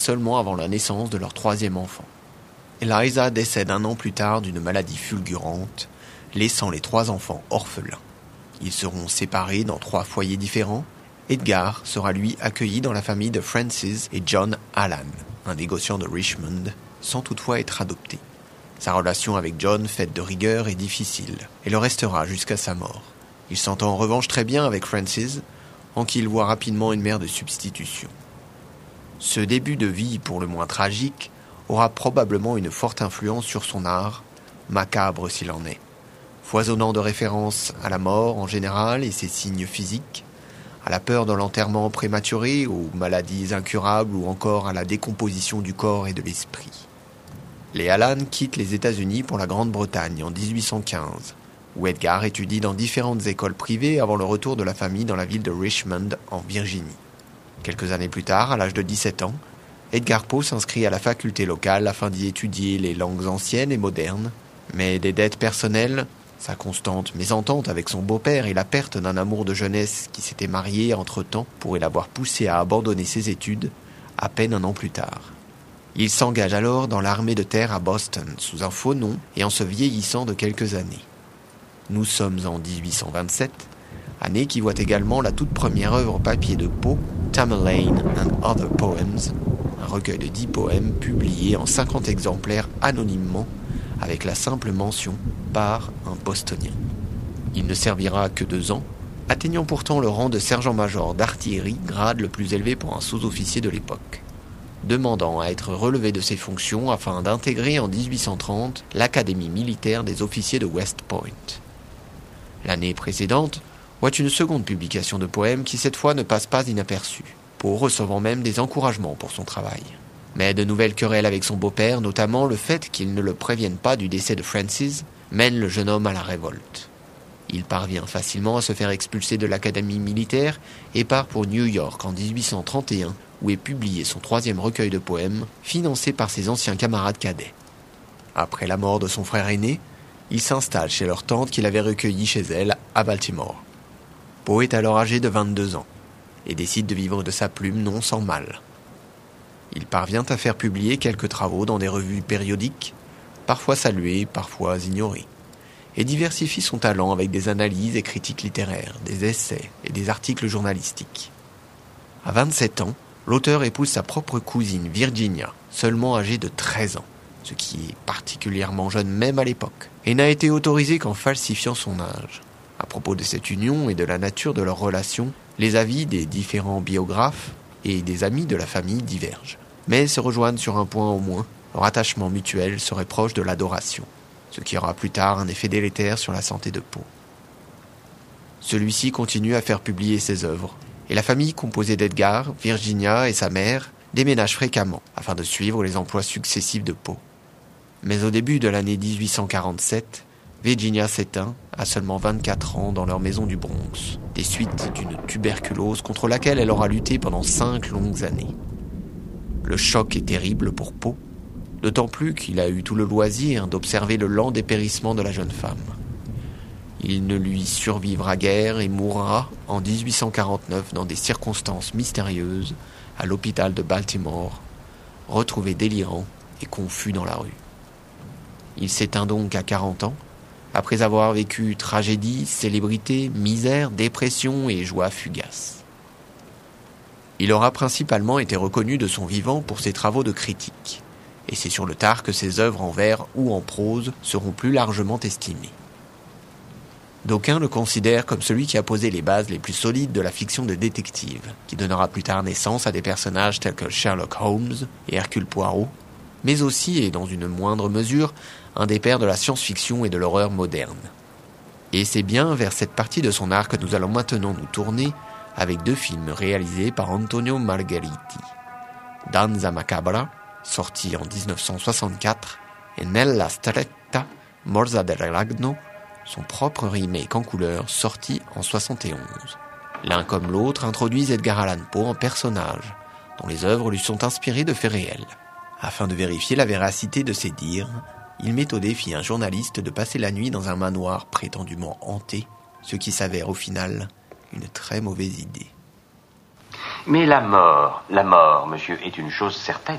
seulement avant la naissance de leur troisième enfant. Eliza décède 1 an plus tard d'une maladie fulgurante, laissant les 3 enfants orphelins. Ils seront séparés dans 3 foyers différents. Edgar sera lui accueilli dans la famille de Francis et John Allan, un négociant de Richmond, sans toutefois être adopté. Sa relation avec John, faite de rigueur, est difficile, et le restera jusqu'à sa mort. Il s'entend en revanche très bien avec Francis, en qui il voit rapidement une mère de substitution. Ce début de vie pour le moins tragique aura probablement une forte influence sur son art, macabre s'il en est, foisonnant de références à la mort en général et ses signes physiques, à la peur de l'enterrement prématuré, aux maladies incurables ou encore à la décomposition du corps et de l'esprit. Les Allan quittent les États-Unis pour la Grande-Bretagne en 1815, où Edgar étudie dans différentes écoles privées avant le retour de la famille dans la ville de Richmond, en Virginie. Quelques années plus tard, à l'âge de 17 ans, Edgar Poe s'inscrit à la faculté locale afin d'y étudier les langues anciennes et modernes, mais des dettes personnelles, sa constante mésentente avec son beau-père et la perte d'un amour de jeunesse qui s'était marié entre-temps pourraient l'avoir poussé à abandonner ses études à peine 1 an plus tard. Il s'engage alors dans l'armée de terre à Boston sous un faux nom et en se vieillissant de quelques années. Nous sommes en 1827, année qui voit également la toute première œuvre papier de Poe, Tamerlane and Other Poems, un recueil de 10 poèmes publié en 50 exemplaires anonymement avec la simple mention par un Bostonien. Il ne servira que 2 ans, atteignant pourtant le rang de sergent-major d'artillerie, grade le plus élevé pour un sous-officier de l'époque, demandant à être relevé de ses fonctions afin d'intégrer en 1830 l'Académie militaire des officiers de West Point. L'année précédente voit une seconde publication de poèmes qui cette fois ne passe pas inaperçue, Poe recevant même des encouragements pour son travail. Mais de nouvelles querelles avec son beau-père, notamment le fait qu'il ne le prévienne pas du décès de Francis, mènent le jeune homme à la révolte. Il parvient facilement à se faire expulser de l'académie militaire et part pour New York en 1831, où est publié son 3e recueil de poèmes, financé par ses anciens camarades cadets. Après la mort de son frère aîné, il s'installe chez leur tante qu'il avait recueillie chez elle à Baltimore. Poe est alors âgé de 22 ans et décide de vivre de sa plume non sans mal. Il parvient à faire publier quelques travaux dans des revues périodiques, parfois salués, parfois ignorés, et diversifie son talent avec des analyses et critiques littéraires, des essais et des articles journalistiques. À 27 ans, l'auteur épouse sa propre cousine Virginia, seulement âgée de 13 ans, ce qui est particulièrement jeune même à l'époque, et n'a été autorisé qu'en falsifiant son âge. À propos de cette union et de la nature de leur relation, les avis des différents biographes et des amis de la famille divergent, mais se rejoignent sur un point au moins, leur attachement mutuel serait proche de l'adoration, ce qui aura plus tard un effet délétère sur la santé de Poe. Celui-ci continue à faire publier ses œuvres, et la famille composée d'Edgar, Virginia et sa mère déménage fréquemment afin de suivre les emplois successifs de Poe. Mais au début de l'année 1847, Virginia s'éteint à seulement 24 ans dans leur maison du Bronx, des suites d'une tuberculose contre laquelle elle aura lutté pendant 5 longues années. Le choc est terrible pour Poe, d'autant plus qu'il a eu tout le loisir d'observer le lent dépérissement de la jeune femme. Il ne lui survivra guère et mourra en 1849 dans des circonstances mystérieuses à l'hôpital de Baltimore, retrouvé délirant et confus dans la rue. Il s'éteint donc à 40 ans, après avoir vécu tragédie, célébrité, misère, dépression et joie fugace. Il aura principalement été reconnu de son vivant pour ses travaux de critique, et c'est sur le tard que ses œuvres en vers ou en prose seront plus largement estimées. D'aucuns le considèrent comme celui qui a posé les bases les plus solides de la fiction de détective, qui donnera plus tard naissance à des personnages tels que Sherlock Holmes et Hercule Poirot, mais aussi, et dans une moindre mesure, un des pères de la science-fiction et de l'horreur moderne. Et c'est bien vers cette partie de son art que nous allons maintenant nous tourner avec 2 films réalisés par Antonio Margheriti. Danza Macabra, sorti en 1964, et Nella stretta morsa del ragno, son propre remake en couleur, sorti en 1971. L'un comme l'autre introduisent Edgar Allan Poe en personnage, dont les œuvres lui sont inspirées de faits réels. Afin de vérifier la véracité de ses dires, il met au défi un journaliste de passer la nuit dans un manoir prétendument hanté, ce qui s'avère au final une très mauvaise idée. Mais la mort, monsieur, est une chose certaine.